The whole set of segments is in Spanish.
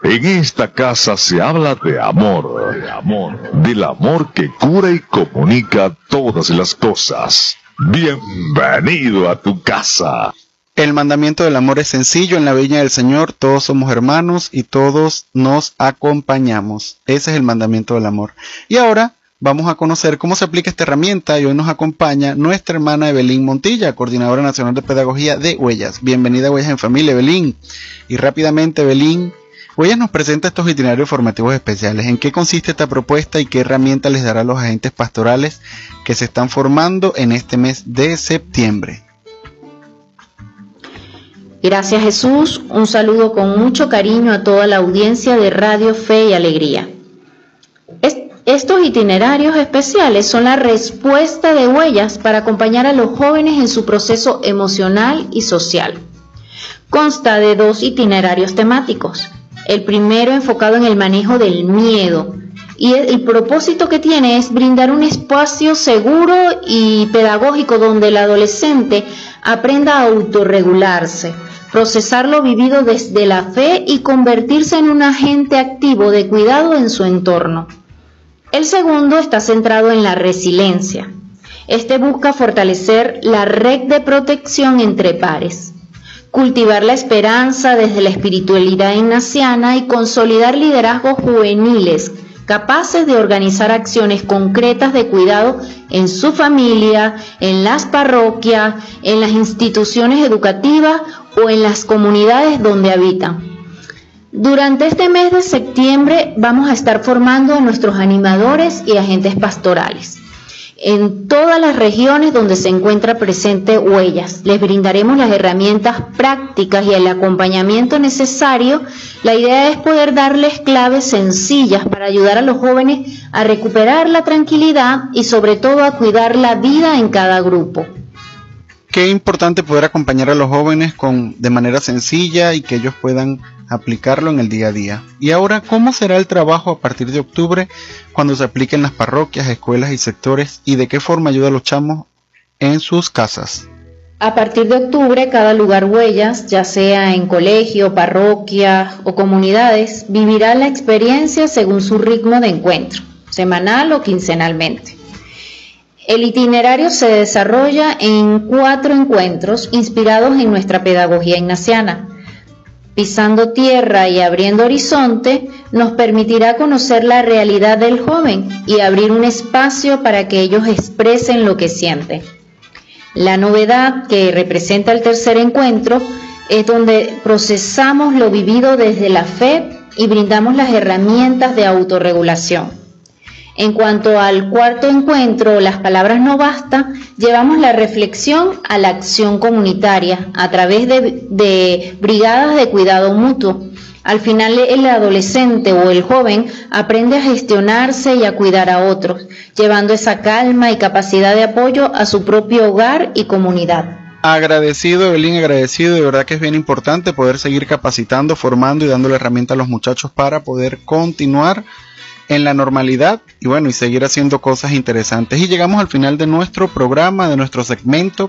En esta casa se habla de amor, del amor que cura y comunica todas las cosas. Bienvenido a tu casa. El mandamiento del amor es sencillo. En la viña del Señor todos somos hermanos y todos nos acompañamos. Ese es el mandamiento del amor. Y ahora vamos a conocer cómo se aplica esta herramienta y hoy nos acompaña nuestra hermana Evelyn Montilla, Coordinadora Nacional de Pedagogía de Huellas. Bienvenida a Huellas en Familia, Evelyn. Y rápidamente, Evelyn, Huellas nos presenta estos itinerarios formativos especiales. ¿En qué consiste esta propuesta y qué herramientas les dará a los agentes pastorales que se están formando en este mes de septiembre? Gracias, Jesús. Un saludo con mucho cariño a toda la audiencia de Radio Fe y Alegría. Estos itinerarios especiales son la respuesta de Huellas para acompañar a los jóvenes en su proceso emocional y social. Consta de 2 itinerarios temáticos. El primero enfocado en el manejo del miedo, y el propósito que tiene es brindar un espacio seguro y pedagógico donde el adolescente aprenda a autorregularse, procesar lo vivido desde la fe y convertirse en un agente activo de cuidado en su entorno. El segundo está centrado en la resiliencia. Este busca fortalecer la red de protección entre pares, cultivar la esperanza desde la espiritualidad ignaciana y consolidar liderazgos juveniles capaces de organizar acciones concretas de cuidado en su familia, en las parroquias, en las instituciones educativas o en las comunidades donde habitan. Durante este mes de septiembre vamos a estar formando a nuestros animadores y agentes pastorales en todas las regiones donde se encuentra presente Huellas. Les brindaremos las herramientas prácticas y el acompañamiento necesario. La idea es poder darles claves sencillas para ayudar a los jóvenes a recuperar la tranquilidad y sobre todo a cuidar la vida en cada grupo. Qué importante poder acompañar a los jóvenes de manera sencilla y que ellos puedan aplicarlo en el día a día. Y ahora, ¿cómo será el trabajo a partir de octubre cuando se aplique en las parroquias, escuelas y sectores? ¿Y de qué forma ayuda a los chamos en sus casas? A partir de octubre, cada lugar Huellas, ya sea en colegio, parroquia o comunidades, vivirá la experiencia según su ritmo de encuentro, semanal o quincenalmente. El itinerario se desarrolla en 4 encuentros inspirados en nuestra pedagogía ignaciana. Pisando tierra y abriendo horizonte nos permitirá conocer la realidad del joven y abrir un espacio para que ellos expresen lo que sienten. La novedad que representa el tercer encuentro es donde procesamos lo vivido desde la fe y brindamos las herramientas de autorregulación. En cuanto al cuarto encuentro, las palabras no bastan, llevamos la reflexión a la acción comunitaria a través de brigadas de cuidado mutuo. Al final el adolescente o el joven aprende a gestionarse y a cuidar a otros, llevando esa calma y capacidad de apoyo a su propio hogar y comunidad. Agradecido, Evelyn, agradecido. De verdad que es bien importante poder seguir capacitando, formando y dándole herramientas a los muchachos para poder continuar en la normalidad y seguir haciendo cosas interesantes. Y llegamos al final de nuestro programa, de nuestro segmento,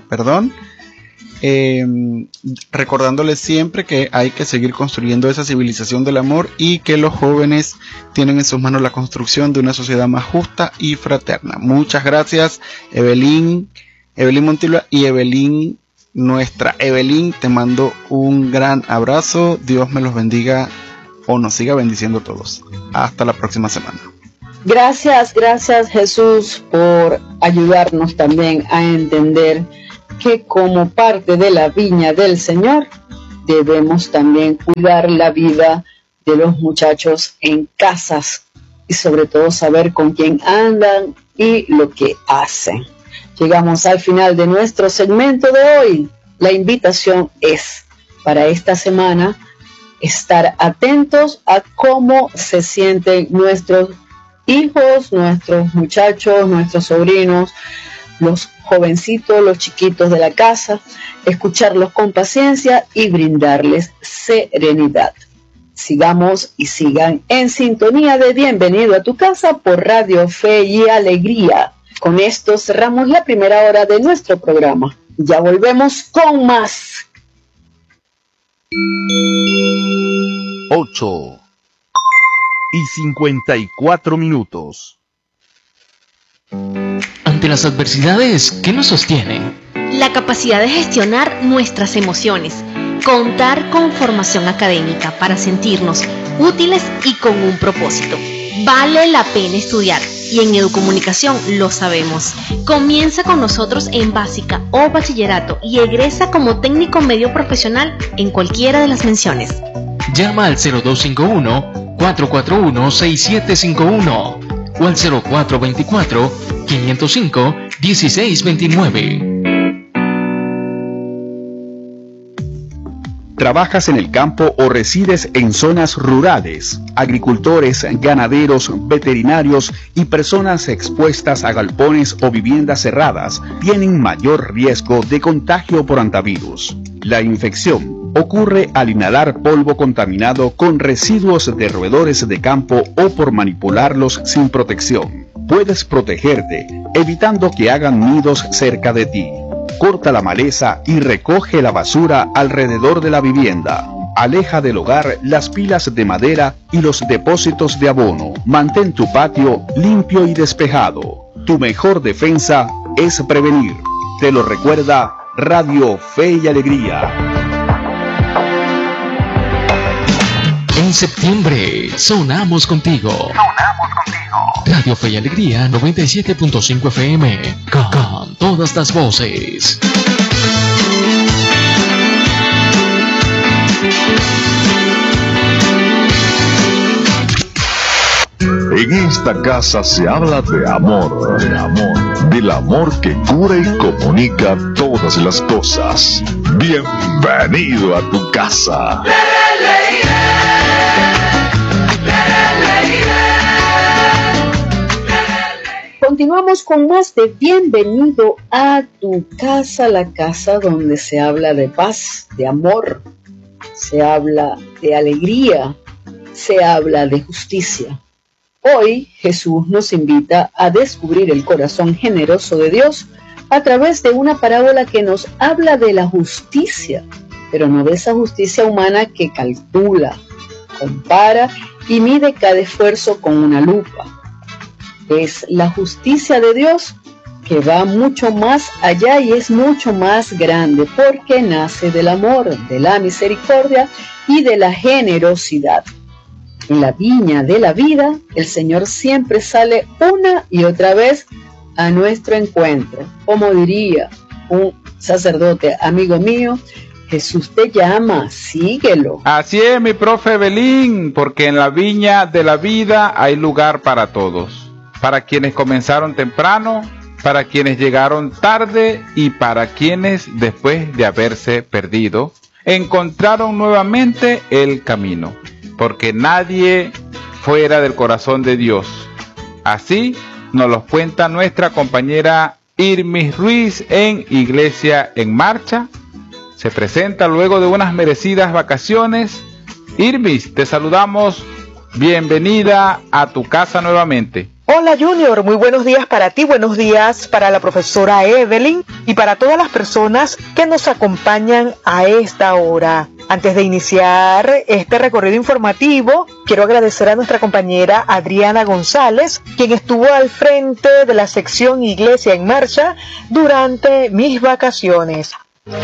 recordándoles siempre que hay que seguir construyendo esa civilización del amor y que los jóvenes tienen en sus manos la construcción de una sociedad más justa y fraterna. Muchas gracias, Evelyn Montilla y Evelyn, nuestra Evelyn, te mando un gran abrazo. Dios me los bendiga o nos siga bendiciendo a todos. Hasta la próxima semana. Gracias Jesús por ayudarnos también a entender que como parte de la viña del Señor debemos también cuidar la vida de los muchachos en casas y sobre todo saber con quién andan y lo que hacen. Llegamos al final de nuestro segmento de hoy. La invitación es para esta semana estar atentos a cómo se sienten nuestros hijos, nuestros muchachos, nuestros sobrinos, los jovencitos, los chiquitos de la casa, escucharlos con paciencia y brindarles serenidad. Sigamos y sigan en sintonía de Bienvenido a tu casa por Radio Fe y Alegría. Con esto cerramos la primera hora de nuestro programa. Ya volvemos con más. 8, 8:54. Ante las adversidades, ¿qué nos sostiene? La capacidad de gestionar nuestras emociones, contar con formación académica para sentirnos útiles y con un propósito. Vale la pena estudiar y en Educomunicación lo sabemos. Comienza con nosotros en básica o bachillerato y egresa como técnico medio profesional en cualquiera de las menciones. Llama al 0251-441-6751 o al 0424-505-1629. ¿Trabajas en el campo o resides en zonas rurales? Agricultores, ganaderos, veterinarios y personas expuestas a galpones o viviendas cerradas tienen mayor riesgo de contagio por hantavirus. La infección ocurre al inhalar polvo contaminado con residuos de roedores de campo o por manipularlos sin protección. Puedes protegerte evitando que hagan nidos cerca de ti. Corta la maleza y recoge la basura alrededor de la vivienda. Aleja del hogar las pilas de madera y los depósitos de abono. Mantén tu patio limpio y despejado. Tu mejor defensa es prevenir. Te lo recuerda Radio Fe y Alegría. En septiembre, sonamos contigo. Radio Fe y Alegría 97.5 FM. Con todas las voces. En esta casa se habla de amor, del amor que cura y comunica todas las cosas. Bienvenido a tu casa. Continuamos con más de Bienvenido a tu casa, la casa donde se habla de paz, de amor, se habla de alegría, se habla de justicia. Hoy Jesús nos invita a descubrir el corazón generoso de Dios a través de una parábola que nos habla de la justicia, pero no de esa justicia humana que calcula, compara y mide cada esfuerzo con una lupa. Es la justicia de Dios que va mucho más allá y es mucho más grande porque nace del amor, de la misericordia y de la generosidad. En la viña de la vida, el Señor siempre sale una y otra vez a nuestro encuentro. Como diría un sacerdote amigo mío, Jesús te llama, síguelo. Así es, mi profe Belín, porque en la viña de la vida hay lugar para todos. Para quienes comenzaron temprano, para quienes llegaron tarde y para quienes, después de haberse perdido, encontraron nuevamente el camino. Porque nadie fuera del corazón de Dios. Así nos lo cuenta nuestra compañera Irmis Ruiz en Iglesia en Marcha. Se presenta luego de unas merecidas vacaciones. Irmis, te saludamos. Bienvenida a tu casa nuevamente. Hola Junior, muy buenos días para ti, buenos días para la profesora Evelyn y para todas las personas que nos acompañan a esta hora. Antes de iniciar este recorrido informativo, quiero agradecer a nuestra compañera Adriana González, quien estuvo al frente de la sección Iglesia en Marcha durante mis vacaciones.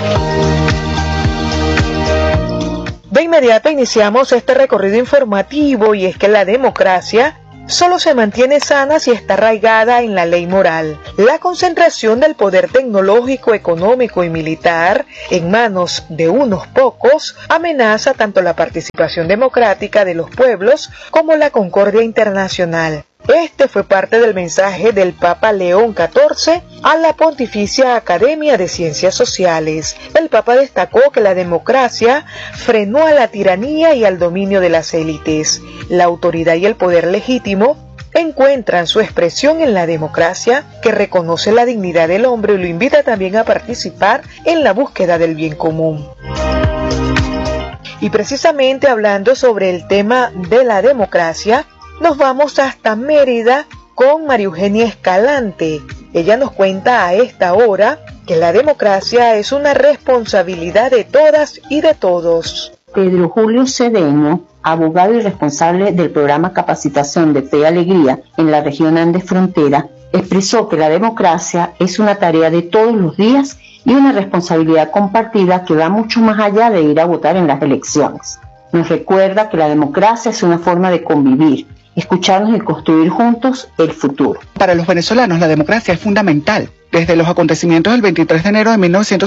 De inmediato iniciamos este recorrido informativo y es que la democracia solo se mantiene sana si está arraigada en la ley moral. La concentración del poder tecnológico, económico y militar en manos de unos pocos amenaza tanto la participación democrática de los pueblos como la concordia internacional. Este fue parte del mensaje del Papa León XIV a la Pontificia Academia de Ciencias Sociales. El Papa destacó que la democracia frenó a la tiranía y al dominio de las élites. La autoridad y el poder legítimo encuentran su expresión en la democracia, que reconoce la dignidad del hombre y lo invita también a participar en la búsqueda del bien común. Y precisamente hablando sobre el tema de la democracia, nos vamos hasta Mérida con María Eugenia Escalante. Ella nos cuenta a esta hora que la democracia es una responsabilidad de todas y de todos. Pedro Julio Cedeño, abogado y responsable del programa Capacitación de Fe y Alegría en la región Andes Frontera, expresó que la democracia es una tarea de todos los días y una responsabilidad compartida que va mucho más allá de ir a votar en las elecciones. Nos recuerda que la democracia es una forma de convivir, escucharnos y construir juntos el futuro. Para los venezolanos, la democracia es fundamental. Desde los acontecimientos del 23 de enero de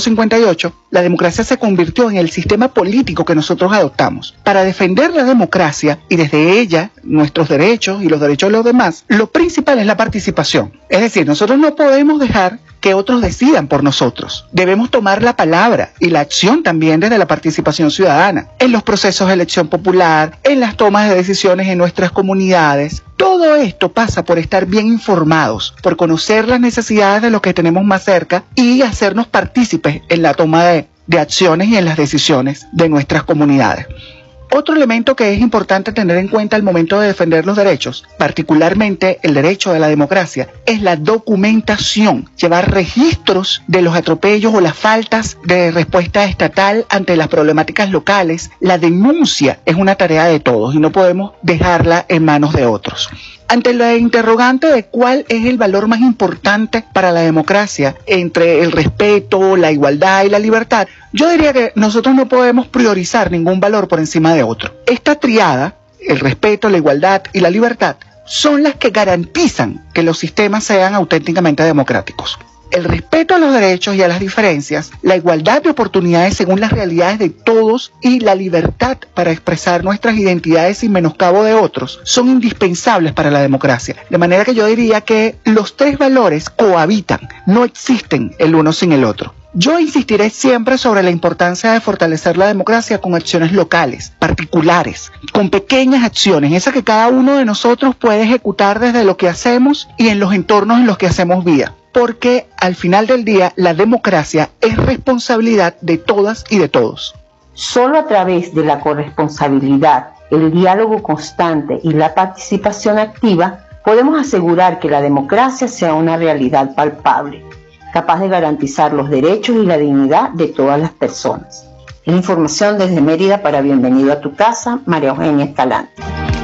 1958, la democracia se convirtió en el sistema político que nosotros adoptamos. Para defender la democracia y desde ella nuestros derechos y los derechos de los demás, lo principal es la participación. Es decir, nosotros no podemos dejar que otros decidan por nosotros. Debemos tomar la palabra y la acción también desde la participación ciudadana, en los procesos de elección popular, en las tomas de decisiones en nuestras comunidades. Todo esto pasa por estar bien informados, por conocer las necesidades de los que tenemos más cerca y hacernos partícipes en la toma de acciones y en las decisiones de nuestras comunidades. Otro elemento que es importante tener en cuenta al momento de defender los derechos, particularmente el derecho de la democracia, es la documentación, llevar registros de los atropellos o las faltas de respuesta estatal ante las problemáticas locales. La denuncia es una tarea de todos y no podemos dejarla en manos de otros. Ante la interrogante de cuál es el valor más importante para la democracia entre el respeto, la igualdad y la libertad, yo diría que nosotros no podemos priorizar ningún valor por encima de otro. Esta triada, el respeto, la igualdad y la libertad, son las que garantizan que los sistemas sean auténticamente democráticos. El respeto a los derechos y a las diferencias, la igualdad de oportunidades según las realidades de todos y la libertad para expresar nuestras identidades sin menoscabo de otros son indispensables para la democracia. De manera que yo diría que los tres valores cohabitan, no existen el uno sin el otro. Yo insistiré siempre sobre la importancia de fortalecer la democracia con acciones locales, particulares, con pequeñas acciones, esas que cada uno de nosotros puede ejecutar desde lo que hacemos y en los entornos en los que hacemos vida. Porque al final del día la democracia es responsabilidad de todas y de todos. Solo a través de la corresponsabilidad, el diálogo constante y la participación activa podemos asegurar que la democracia sea una realidad palpable, capaz de garantizar los derechos y la dignidad de todas las personas. La información desde Mérida para Bienvenido a tu Casa, María Eugenia Escalante.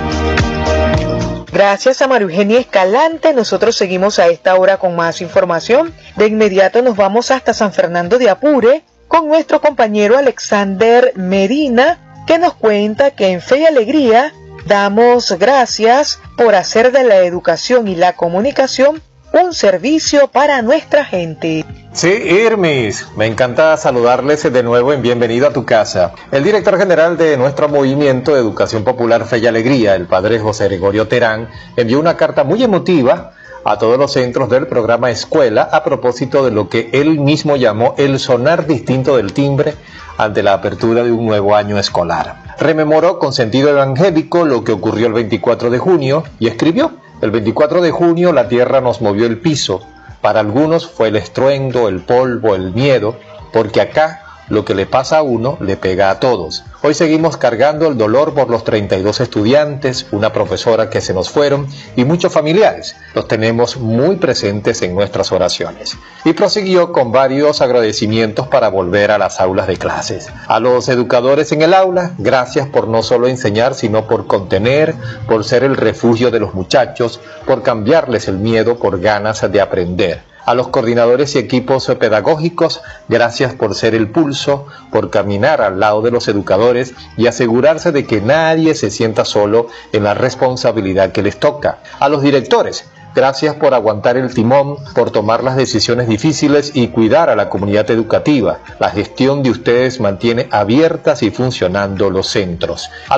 Gracias a María Eugenia Escalante. Nosotros seguimos a esta hora con más información. De inmediato nos vamos hasta San Fernando de Apure con nuestro compañero Alexander Medina, que nos cuenta que en Fe y Alegría damos gracias por hacer de la educación y la comunicación un servicio para nuestra gente. Sí, Irmis, me encanta saludarles de nuevo en Bienvenido a tu Casa. El director general de nuestro movimiento de Educación Popular Fe y Alegría, el padre José Gregorio Terán, envió una carta muy emotiva a todos los centros del programa Escuela a propósito de lo que él mismo llamó el sonar distinto del timbre ante la apertura de un nuevo año escolar. Rememoró con sentido evangélico lo que ocurrió el 24 de junio y escribió: el 24 de junio la tierra nos movió el piso. Para algunos fue el estruendo, el polvo, el miedo, porque acá lo que le pasa a uno le pega a todos. Hoy seguimos cargando el dolor por los 32 estudiantes, una profesora que se nos fueron y muchos familiares. Los tenemos muy presentes en nuestras oraciones. Y prosiguió con varios agradecimientos para volver a las aulas de clases. A los educadores en el aula, gracias por no solo enseñar, sino por contener, por ser el refugio de los muchachos, por cambiarles el miedo por ganas de aprender. A los coordinadores y equipos pedagógicos, gracias por ser el pulso, por caminar al lado de los educadores y asegurarse de que nadie se sienta solo en la responsabilidad que les toca. A los directores, gracias por aguantar el timón, por tomar las decisiones difíciles y cuidar a la comunidad educativa. La gestión de ustedes mantiene abiertas y funcionando los centros.